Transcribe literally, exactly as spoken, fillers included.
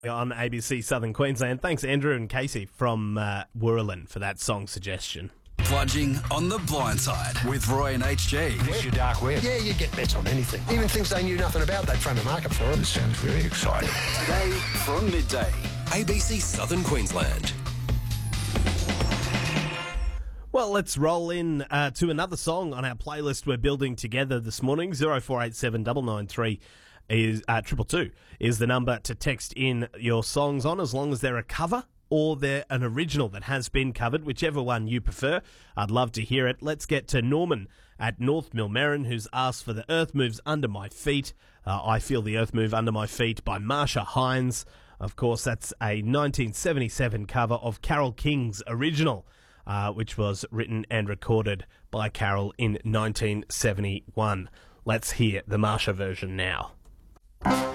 On A B C Southern Queensland. Thanks, Andrew and Casey from uh, Wirralin for that song suggestion. Plunging on the blind side with Roy and H G. It's your dark web. Yeah, you get bets on anything. Even things they knew nothing about, they'd front a market for them. This sounds very exciting. Today from midday, A B C Southern Queensland. Well, let's roll in uh, to another song on our playlist we're building together this morning. zero four eight seven nine nine three is uh, triple two is the number to text in your songs on, as long as they're a cover or they're an original that has been covered, whichever one you prefer. I'd love to hear it. Let's get to Norman at North Millmerran, who's asked for The Earth Moves Under My Feet. Uh, I Feel the Earth Move Under My Feet by Marsha Hines. Of course, that's a nineteen seventy-seven cover of Carole King's original, uh, which was written and recorded by Carole in nineteen seventy-one. Let's hear the Marsha version now.